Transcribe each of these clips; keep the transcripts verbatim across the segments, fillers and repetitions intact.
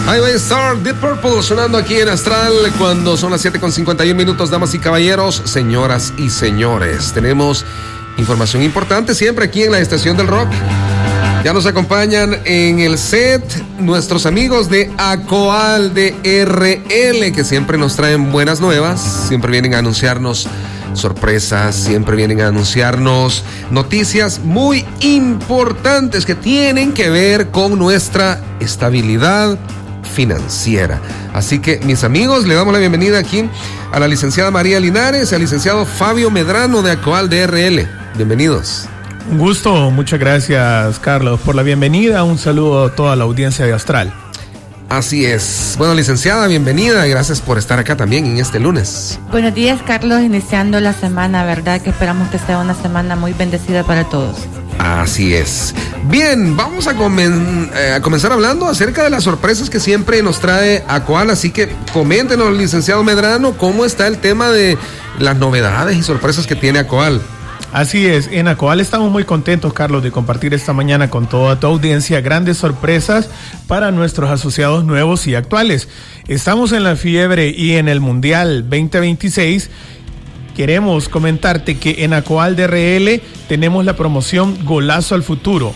Highway Star, Deep Purple, sonando aquí en Astral cuando son las siete con cincuenta y un minutos, damas y caballeros, señoras y señores. Tenemos información importante siempre aquí en la Estación del Rock. Ya nos acompañan en el set nuestros amigos de Acoal de R L, que siempre nos traen buenas nuevas, siempre vienen a anunciarnos sorpresas, siempre vienen a anunciarnos noticias muy importantes que tienen que ver con nuestra estabilidad financiera. Así que, mis amigos, le damos la bienvenida aquí a la licenciada María Linares y al licenciado Fabio Medrano de Acoal de R L. Bienvenidos. Un gusto, muchas gracias, Carlos, por la bienvenida. Un saludo a toda la audiencia de Astral. Así es. Bueno, licenciada, bienvenida y gracias por estar acá también en este lunes. Buenos días, Carlos, iniciando la semana, ¿verdad? Que esperamos que sea una semana muy bendecida para todos. Así es. Bien, vamos a, comen, eh, a comenzar hablando acerca de las sorpresas que siempre nos trae Acoal, así que coméntenos, licenciado Medrano, cómo está el tema de las novedades y sorpresas que tiene Acoal. Así es, en Acoal estamos muy contentos, Carlos, de compartir esta mañana con toda tu audiencia grandes sorpresas para nuestros asociados nuevos y actuales. Estamos en la fiebre y en el Mundial veinte veintiséis. Queremos comentarte que en Acoal de R L tenemos la promoción Golazo al Futuro.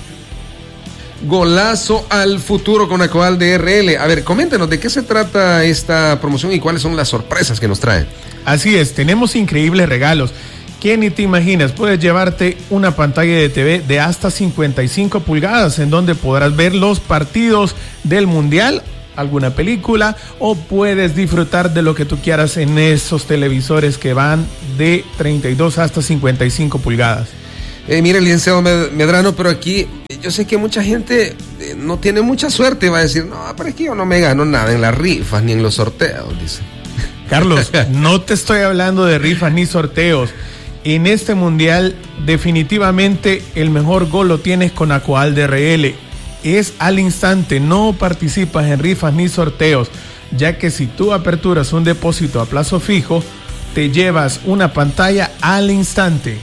Golazo al Futuro con Acoal de R L. A ver, coméntenos de qué se trata esta promoción y cuáles son las sorpresas que nos trae. Así es, tenemos increíbles regalos. ¿Qué ni te imaginas? Puedes llevarte una pantalla de T V de hasta cincuenta y cinco pulgadas en donde podrás ver los partidos del Mundial, alguna película, o puedes disfrutar de lo que tú quieras en esos televisores que van de treinta y dos hasta cincuenta y cinco pulgadas. Eh, mire, licenciado Medrano, pero aquí yo sé que mucha gente eh, no tiene mucha suerte, va a decir, no, pero es que yo no me gano nada en las rifas ni en los sorteos, dice. Carlos, no te estoy hablando de rifas ni sorteos. En este mundial, definitivamente el mejor gol lo tienes con Acoal de R L. Es al instante, no participas en rifas ni sorteos, ya que si tú aperturas un depósito a plazo fijo, te llevas una pantalla al instante.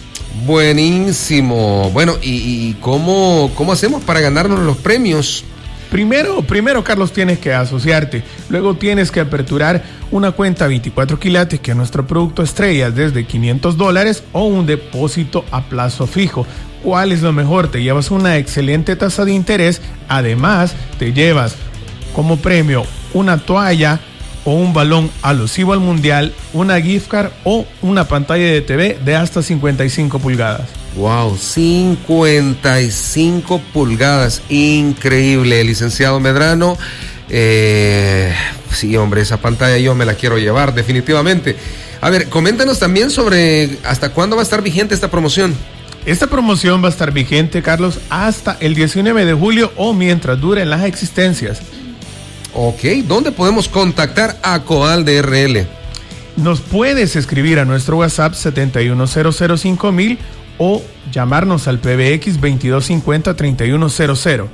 Buenísimo. Bueno, ¿y, y cómo, cómo hacemos para ganarnos los premios? Primero, primero, Carlos, tienes que asociarte. Luego tienes que aperturar una cuenta veinticuatro quilates, que es nuestro producto estrella, desde quinientos dólares, o un depósito a plazo fijo. ¿Cuál es lo mejor? Te llevas una excelente tasa de interés. Además, te llevas como premio una toalla o un balón alusivo al mundial, una gift card o una pantalla de T V de hasta cincuenta y cinco pulgadas. Wow, cincuenta y cinco pulgadas, increíble, licenciado Medrano. Eh, sí, hombre, esa pantalla yo me la quiero llevar, definitivamente. A ver, coméntanos también sobre hasta cuándo va a estar vigente esta promoción. Esta promoción va a estar vigente, Carlos, hasta el diecinueve de julio o mientras duren las existencias. Ok, ¿dónde podemos contactar a Acoal de R L? Nos puedes escribir a nuestro WhatsApp setenta y uno cero cero cinco mil o llamarnos al P B X veintidós cincuenta treinta y uno cero cero.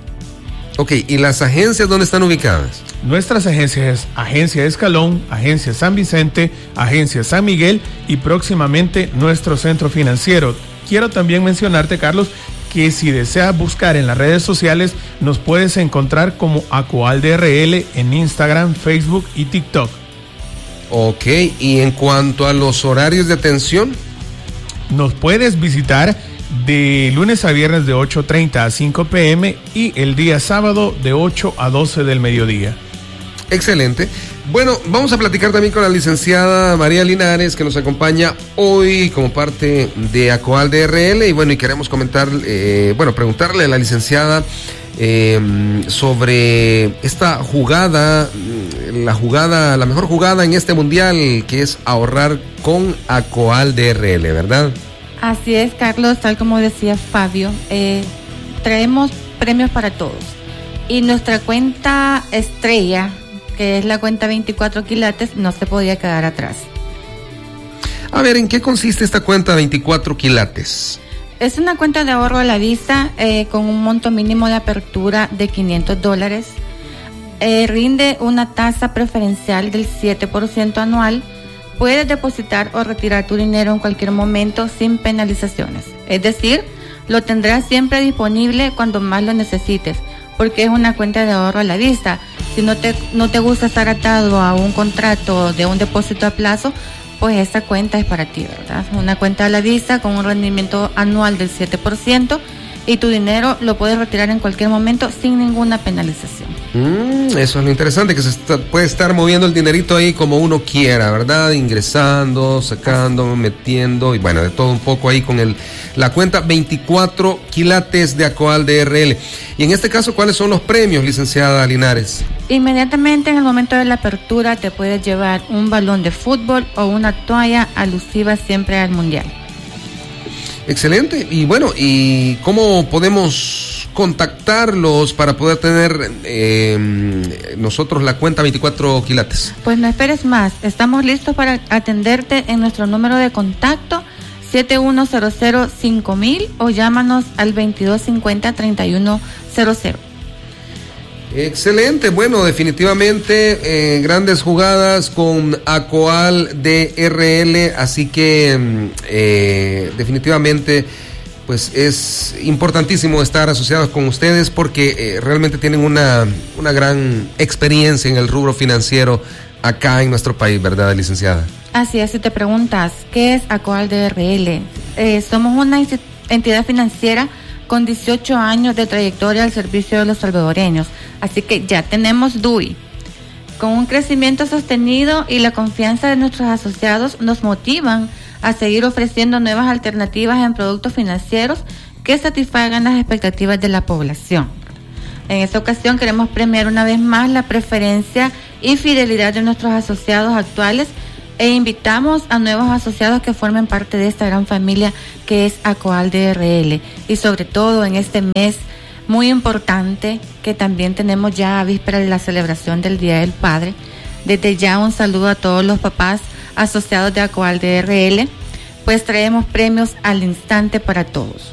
Ok, ¿y las agencias dónde están ubicadas? Nuestras agencias es Agencia Escalón, Agencia San Vicente, Agencia San Miguel y próximamente nuestro centro financiero. Quiero también mencionarte, Carlos, que si deseas buscar en las redes sociales, nos puedes encontrar como Acoal de R L en Instagram, Facebook y TikTok. Ok, y en cuanto a los horarios de atención, nos puedes visitar de lunes a viernes de ocho treinta a cinco pm y el día sábado de ocho a doce del mediodía. Excelente. Bueno, vamos a platicar también con la licenciada María Linares, que nos acompaña hoy como parte de Acoal de R L. Y bueno, y queremos comentar, eh, bueno, preguntarle a la licenciada eh, sobre esta jugada, la jugada, la mejor jugada en este mundial, que es ahorrar con Acoal de R L, ¿verdad? Así es, Carlos, tal como decía Fabio, eh, traemos premios para todos. Y nuestra cuenta estrella, que es la cuenta veinticuatro quilates, no se podía quedar atrás. A ver, ¿en qué consiste esta cuenta veinticuatro quilates? Es una cuenta de ahorro a la vista eh, con un monto mínimo de apertura de quinientos dólares. Eh, rinde una tasa preferencial del siete por ciento anual. Puedes depositar o retirar tu dinero en cualquier momento sin penalizaciones. Es decir, lo tendrás siempre disponible cuando más lo necesites, porque es una cuenta de ahorro a la vista. Si no te, no te gusta estar atado a un contrato de un depósito a plazo, pues esta cuenta es para ti, ¿verdad? Una cuenta a la vista con un rendimiento anual del siete por ciento y tu dinero lo puedes retirar en cualquier momento sin ninguna penalización. Mm, eso es lo interesante, que se está, puede estar moviendo el dinerito ahí como uno quiera, ¿verdad? Ingresando, sacando, metiendo y bueno, de todo un poco ahí con el la cuenta veinticuatro quilates de Acoal D R L. Y en este caso, ¿cuáles son los premios, licenciada Linares? Inmediatamente en el momento de la apertura te puedes llevar un balón de fútbol o una toalla alusiva siempre al mundial. Excelente. Y bueno, ¿y cómo podemos contactarlos para poder tener eh, nosotros la cuenta veinticuatro quilates? Pues no esperes más, estamos listos para atenderte en nuestro número de contacto siete uno cero cero cinco mil o llámanos al veintidós cincuenta treinta y uno cero cero. Excelente, bueno, definitivamente eh, grandes jugadas con Acoal D R L, así que eh, definitivamente pues es importantísimo estar asociados con ustedes porque eh, realmente tienen una, una gran experiencia en el rubro financiero acá en nuestro país, ¿verdad, licenciada? Así es, si te preguntas, ¿qué es Acoal D R L? Eh, somos una entidad financiera con dieciocho años de trayectoria al servicio de los salvadoreños, así que ya tenemos D U I. Con un crecimiento sostenido y la confianza de nuestros asociados nos motivan a seguir ofreciendo nuevas alternativas en productos financieros que satisfagan las expectativas de la población. En esta ocasión queremos premiar una vez más la preferencia y fidelidad de nuestros asociados actuales e invitamos a nuevos asociados que formen parte de esta gran familia que es Acoal D R L, y sobre todo en este mes muy importante que también tenemos ya a víspera de la celebración del Día del Padre. Desde ya un saludo a todos los papás asociados de Acoal D R L, pues traemos premios al instante para todos.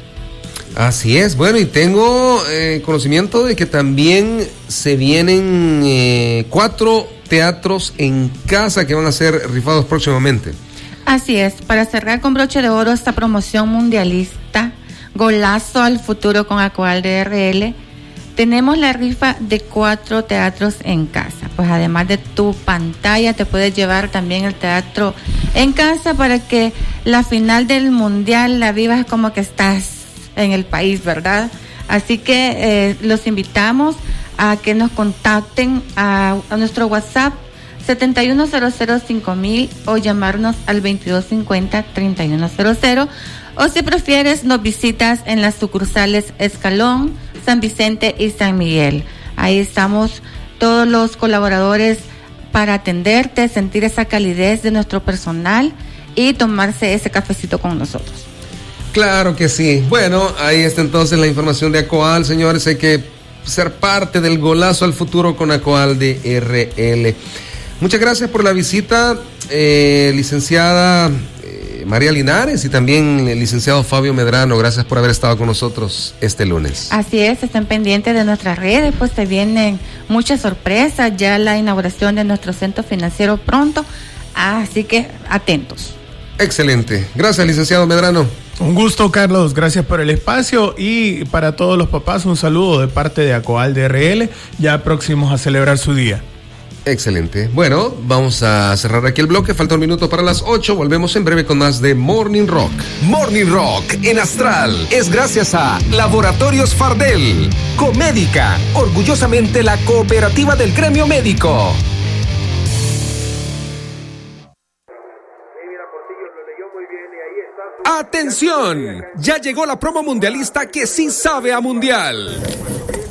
Así es, bueno, y tengo eh, conocimiento de que también se vienen eh, cuatro teatros en casa que van a ser rifados próximamente. Así es, para cerrar con broche de oro esta promoción mundialista, Golazo al Futuro con Acoal D R L, tenemos la rifa de cuatro teatros en casa. Pues además de tu pantalla, te puedes llevar también el teatro en casa para que la final del mundial la vivas como que estás en el país, ¿verdad? Así que eh, los invitamos a que nos contacten a, a nuestro WhatsApp setenta y uno cero cero cinco mil o llamarnos al veintidós cincuenta treinta y uno cero cero, o si prefieres nos visitas en las sucursales Escalón, San Vicente y San Miguel. Ahí estamos todos los colaboradores para atenderte, sentir esa calidez de nuestro personal y tomarse ese cafecito con nosotros. Claro que sí. Bueno, ahí está entonces la información de Acoal, señores. Hay que ser parte del Golazo al Futuro con Acoal D R L. Muchas gracias por la visita, eh, licenciada eh, María Linares, y también el licenciado Fabio Medrano. Gracias por haber estado con nosotros este lunes. Así es, estén pendientes de nuestras redes, pues te vienen muchas sorpresas, ya la inauguración de nuestro centro financiero pronto, así que atentos. Excelente. Gracias, licenciado Medrano. Un gusto, Carlos, gracias por el espacio, y para todos los papás un saludo de parte de Acoal D R L, ya próximos a celebrar su día. Excelente. Bueno, vamos a cerrar aquí el bloque, falta un minuto para las ocho, volvemos en breve con más de Morning Rock. Morning Rock en Astral es gracias a Laboratorios Fardel, Comédica, orgullosamente la cooperativa del gremio médico. ¡Atención! Ya llegó la promo mundialista que sí sabe a mundial.